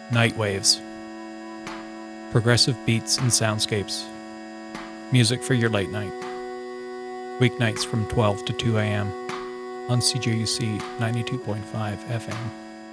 Night Waves. Progressive beats and soundscapes. Music for your late night. Weeknights from 12 to 2 a.m. on CJUC 92.5 FM.